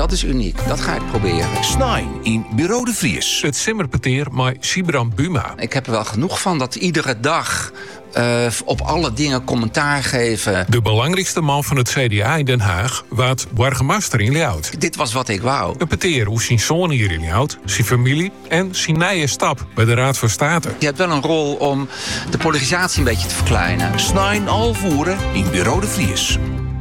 Dat is uniek. Dat ga ik proberen. Snijn in Bureau de Vries. Het simmerpeteer met Sibram Buma. Ik heb er wel genoeg van dat iedere dag op alle dingen commentaar geven. De belangrijkste man van het CDA in Den Haag waard burgemeester in Ljout. Dit was wat ik wou. Een peteer hoe zijn zoon hier in Ljout, zijn familie en zijn nieuwe stap bij de Raad van State. Je hebt wel een rol om de polarisatie een beetje te verkleinen. Snijn alvoeren in Bureau de Vries.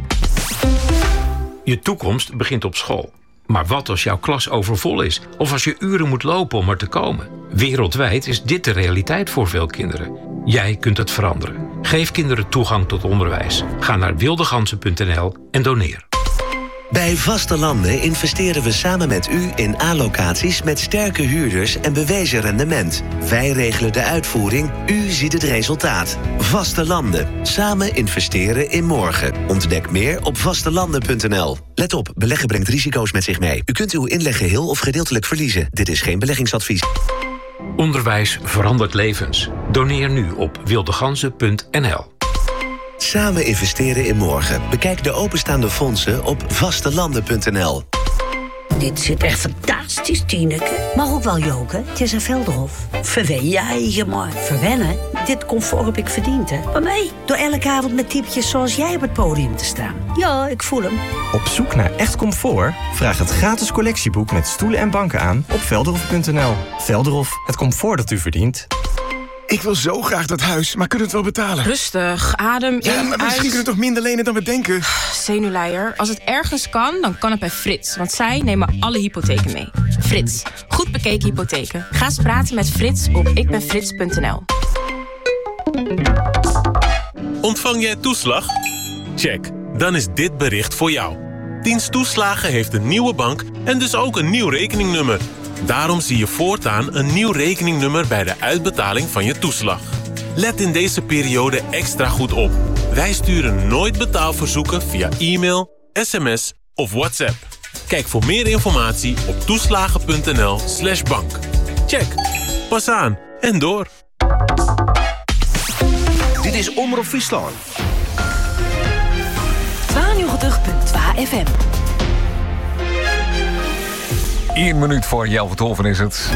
Je toekomst begint op school. Maar wat als jouw klas overvol is? Of als je uren moet lopen om er te komen? Wereldwijd is dit de realiteit voor veel kinderen. Jij kunt het veranderen. Geef kinderen toegang tot onderwijs. Ga naar wildeganzen.nl en doneer. Bij Vaste Landen investeren we samen met u in A-locaties met sterke huurders en bewezen rendement. Wij regelen de uitvoering, u ziet het resultaat. Vaste Landen. Samen investeren in morgen. Ontdek meer op vastelanden.nl. Let op, beleggen brengt risico's met zich mee. U kunt uw inleg geheel of gedeeltelijk verliezen. Dit is geen beleggingsadvies. Onderwijs verandert levens. Doneer nu op wildeganzen.nl. Samen investeren in morgen. Bekijk de openstaande fondsen op vastelanden.nl. Dit zit echt fantastisch, Tineke. Maar ook wel joken. Het is een Velderhof. Verwennen, maar verwennen? Dit comfort heb ik verdiend, hè. Maar mij, door elke avond met typetjes zoals jij op het podium te staan. Ja, ik voel hem. Op zoek naar echt comfort? Vraag het gratis collectieboek met stoelen en banken aan op velderhof.nl. Velderhof, het comfort dat u verdient. Ik wil zo graag dat huis, maar kunnen we het wel betalen? Rustig, adem in, ja, maar misschien kunnen we toch minder lenen dan we denken? Zenuwleier, als het ergens kan, dan kan het bij Frits. Want zij nemen alle hypotheken mee. Frits, goed bekeken hypotheken. Ga eens praten met Frits op ikbenfrits.nl. Ontvang jij toeslag? Check, dan is dit bericht voor jou. Dienst Toeslagen heeft een nieuwe bank en dus ook een nieuw rekeningnummer. Daarom zie je voortaan een nieuw rekeningnummer bij de uitbetaling van je toeslag. Let in deze periode extra goed op. Wij sturen nooit betaalverzoeken via e-mail, sms of WhatsApp. Kijk voor meer informatie op toeslagen.nl/bank. Check. Pas aan en door. Dit is Omroep Friesland. 92.2 FM. 1 minuut voor jou voor 12 is het.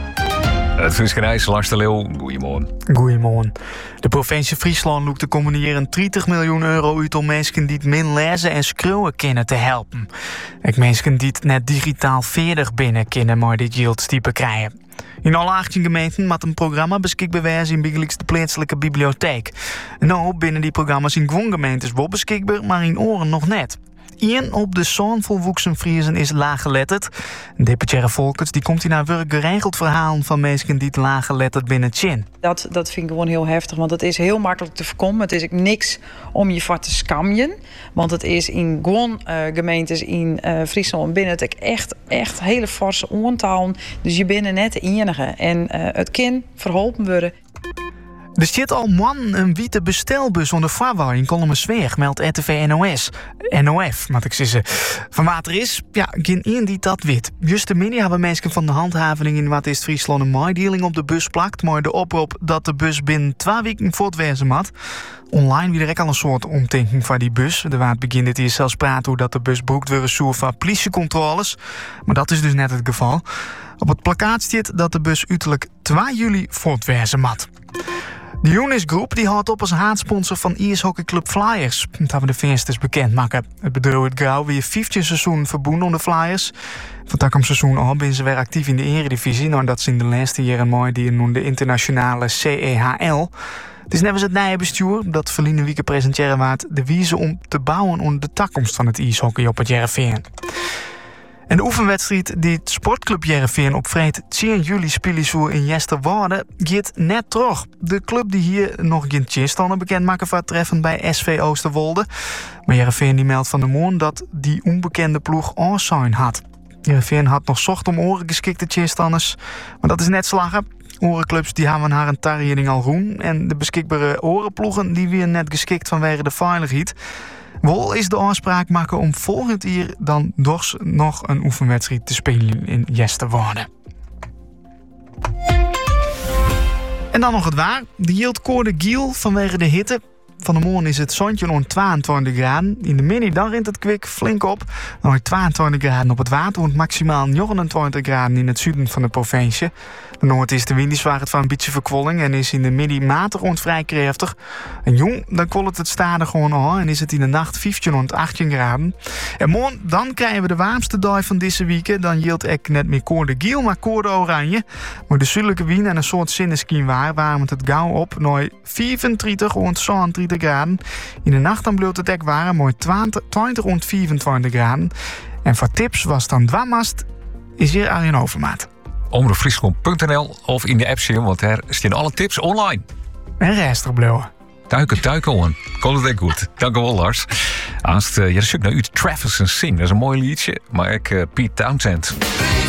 Het Friskenijs, Lars de Leeuw. Goedemorgen. Goedemorgen. De provincie Friesland loekt de komende jaren 30 miljoen euro uit om mensen die het min lezen en schreeuwen kunnen te helpen. Ik mensen die het net digitaal veerdig binnen kunnen, maar dit yieldstype krijgen. In alle 18 gemeenten moet een programma beschikbaar zijn in bijgelijks de plaatselijke bibliotheek. Nou, binnen die programma's in gewoon gemeentes wel beschikbaar, maar in oren nog net. 1 op de zoon volwassen Friesen is laaggeletterd. Deputaire Volkers die komt hier naar werk geregeld verhalen van mensen die het laaggeletterd binnen chin. Dat vind ik gewoon heel heftig, want het is heel makkelijk te voorkomen. Het is ook niks om je voor te scamjen. Want het is in gewoon gemeentes in Friesland binnen het echt hele forse oortalen. Dus je bent net de enige. En het kind verholpen worden. Er zit al een witte bestelbus onder Farwouw in Kolmersweeg, meldt RTV NOF, moet ik zeggen. Van wat er is, ja, geen één die dat weet. Just de mini hebben mensen van de handhaving in wat is Friesland een maaidieling op de bus plakt, maar de oproep dat de bus binnen 2 weken voortwezen moet. Online weer al een soort omdenking van die bus. Er waard begint het hier zelfs praten hoe dat de bus broekt weer een soort van politiecontroles. Maar dat is dus net het geval. Op het plakkaat staat dat de bus uiterlijk 2 juli voortwezen moet. De Younes Groep die houdt op als haatsponsor van ijshockeyclub Flyers. Dat hebben de Veersters bekend maken. Het bedrijf het Grauw weer 5e seizoen verbonden onder de Flyers. Van dat seizoen al zijn ze weer actief in de Eredivisie. Nou, dat is in de laatste jaren mooi die noemde internationale CEHL. Het is net als het nieuwe bestuur dat verleden week presenteren waard de wijze om te bouwen onder de toekomst van het ijshockey op het Jereveen. En de oefenwedstrijd die het sportclub Jereveen op vrijdag 10 juli spelen in Jesterwoude gaat net terug. De club die hier nog geen tjinstander bekend maken van het treffen bij SV Oosterwolde. Maar Jereveen die meldt van de morgen dat die onbekende ploeg aanzien had. Jereveen had nog zocht om oren geschikte tjinstanders, maar dat is net slagen. Orenclubs die hebben haar een tariening al groen en de beschikbare orenploegen die weer net geschikt vanwege de veiligheid. Wel is de afspraak maken om volgend jaar dan nog een oefenwedstrijd te spelen in Jesterwoude. En dan nog het waar. De Jild koorde Giel vanwege de hitte. Van de morgen is het zonnetje rond 22 graden. In de middag dan rint het kwik flink op. Dan 22 graden op het water, want maximaal 29 graden in het zuiden van de provincie. De noordoostenwind zwaait van een beetje verkwolling en is in de middag matig rond vrij krachtig. En jong, dan kwollt het stadig gewoon aan en is het in de nacht 15 rond 18 graden. En morgen dan krijgen we de warmste dag van deze week. Dan yield ik net meer code geel, maar code oranje. Maar de zuidelijke wind en een soort zinneskien warmt het gauw op naar 34 rond 32 graden. In de nacht dan bleef het ek warm, mooi 20 rond 24 graden. En voor tips was dan dwammast, is hier Arjen Overmaat. Omroepfriesland.nl of in de app zien, want daar staan alle tips online. En restig blijven. Duiken on. Komt het echt goed. Dank u wel, Lars. Aanst, je zoekt naar u Travis and Sing. Dat is een mooi liedje. Maar ik Pete Townsend.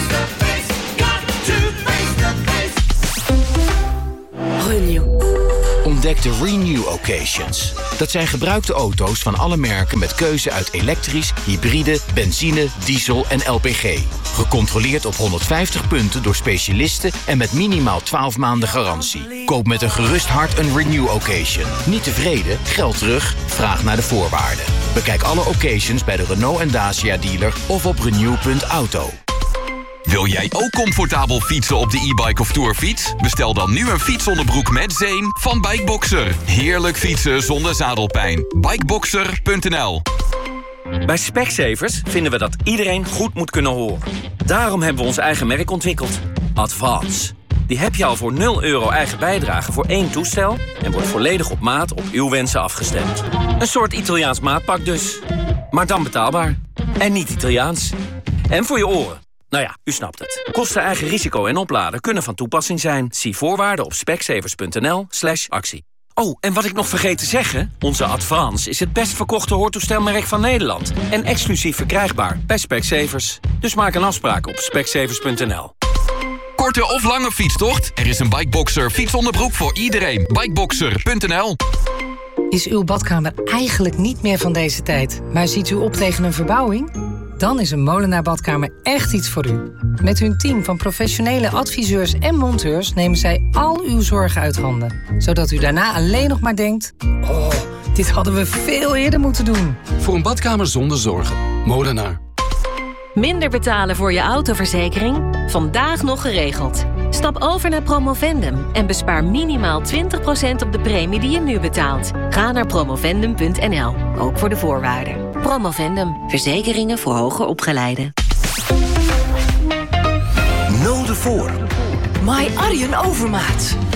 Renew. Ontdek de Renew Occasions. Dat zijn gebruikte auto's van alle merken met keuze uit elektrisch, hybride, benzine, diesel en LPG. Gecontroleerd op 150 punten door specialisten en met minimaal 12 maanden garantie. Koop met een gerust hart een Renew Occasion. Niet tevreden? Geld terug? Vraag naar de voorwaarden. Bekijk alle occasions bij de Renault en Dacia dealer of op renew.auto. Wil jij ook comfortabel fietsen op de e-bike of tourfiets? Bestel dan nu een fietsonderbroek met zeem van Bikeboxer. Heerlijk fietsen zonder zadelpijn. Bikeboxer.nl. Bij Specsavers vinden we dat iedereen goed moet kunnen horen. Daarom hebben we ons eigen merk ontwikkeld. Advance. Die heb je al voor €0 eigen bijdrage voor 1 toestel en wordt volledig op maat op uw wensen afgestemd. Een soort Italiaans maatpak dus. Maar dan betaalbaar. En niet Italiaans. En voor je oren. Nou ja, u snapt het. Kosten, eigen risico en opladen kunnen van toepassing zijn. Zie voorwaarden op specsavers.nl/actie. Oh, en wat ik nog vergeet te zeggen. Onze Advance is het best verkochte hoortoestelmerk van Nederland. En exclusief verkrijgbaar bij Specsavers. Dus maak een afspraak op specsavers.nl. Korte of lange fietstocht? Er is een Bikeboxer fietsonderbroek voor iedereen. Bikeboxer.nl. Is uw badkamer eigenlijk niet meer van deze tijd, maar ziet u op tegen een verbouwing? Dan is een Molenaar Badkamer echt iets voor u. Met hun team van professionele adviseurs en monteurs nemen zij al uw zorgen uit handen. Zodat u daarna alleen nog maar denkt: oh, dit hadden we veel eerder moeten doen. Voor een badkamer zonder zorgen. Molenaar. Minder betalen voor je autoverzekering? Vandaag nog geregeld. Stap over naar Promovendum en bespaar minimaal 20% op de premie die je nu betaalt. Ga naar promovendum.nl, ook voor de voorwaarden. Promovendum, verzekeringen voor hoger opgeleiden. Nul de voor. My Arjen Overmaat.